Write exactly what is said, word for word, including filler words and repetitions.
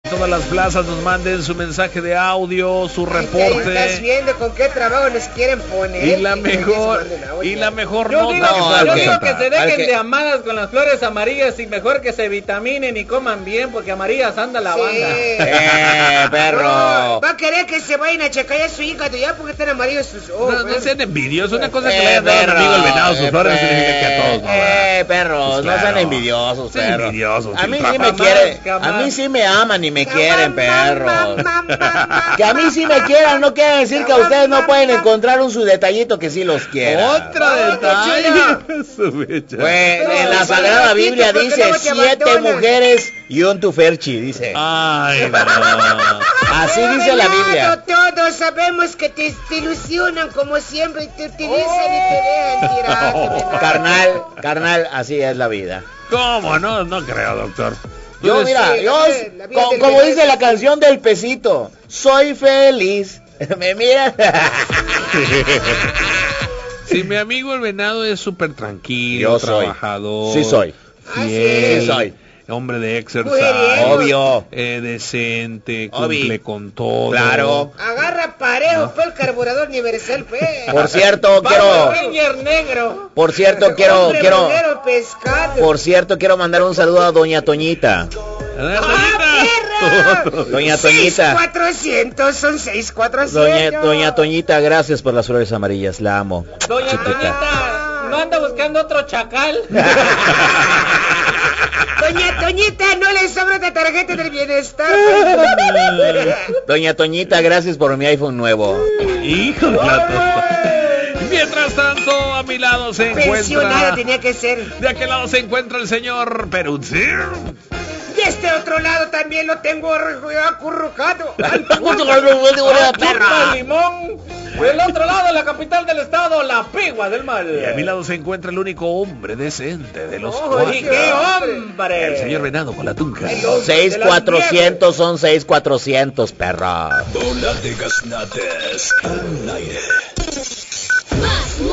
Todas las plazas nos manden su mensaje de audio, su reporte. Ay, estás viendo con qué trabajo nos quieren poner. Y la mejor, y la mejor yo nota. Digo, No, yo que digo que se dejen que... de amadas con las flores amarillas y mejor que se vitaminen y coman bien, porque amarillas anda la Sí. banda. Eh, perro. No, va a querer que se vayan a checar a su hígado ya porque están amarillos sus ojos. No, no sean envidiosos. Una cosa es que Eh, le hayan dado a un perro, amigo el venado sus eh, flores no eh, significa que a todos. ¿No? Eh, perros, Pues no claro. sean envidiosos, Sean perros. envidiosos, A mí sí filtro. me Jamás, quieren, jamás. a mí sí me aman y me quieren, perros. Mamá, mamá, Que a mí sí me quieran no quiere decir que a ustedes no pueden encontrar un su detallito que sí los quiera. Otro Oye, detalle. Su mecha. Bueno, en la Pero, Sagrada pero, Biblia ¿por qué dice no te siete abandonan? mujeres y un tuferchi, dice. Ay, no. Así Pero, dice la Venado, Biblia. todos sabemos que te, te ilusionan como siempre y te utilizan y te dejan tirarte, Venado. Carnal, carnal, así es la vida. ¿Cómo? No, no creo, doctor. Yo, mira, sí, yo, la vida- la vida co- del como bebé. dice la canción del pesito, soy feliz. Me mira. Si mi amigo el venado es súper tranquilo, Yo soy. trabajador. Sí soy. Fiel, Sí soy. hombre de exercise. Mujeriego. Obvio. eh, decente, Obvio. cumple con todo. Claro. Agarra parejo, fue el carburador universal, pe. Por cierto, Power quiero, Ranger negro. por cierto, quiero, Hombre, quiero, bolero, pescado. por cierto, quiero mandar un saludo a doña Toñita. ¡Ah, perra! Doña Toñita. seis cuatrocientos, son seis cuatrocientos. Doña, doña Toñita, gracias por las flores amarillas, la amo. Doña Chiquita. Toñita, no anda buscando otro chacal. Doña Toñita, no le sobra de tarjeta del bienestar. Doña Toñita, gracias por mi iPhone nuevo. Hijo de la tota. Mientras tanto, a mi lado se Pensionada encuentra... tenía que ser. De aquel lado se encuentra el señor Peruzzi. Y este otro lado también lo tengo acurrucado. Chupa limón. Del otro lado, la capital del estado, la Pigua del Mal. Y a mi lado se encuentra el único hombre decente de los ¡Oh, cuatro. y qué hombre! El señor Venado con la tunca. Seis cuatrocientos son seis cuatrocientos, perra. Bola de gaznates al aire.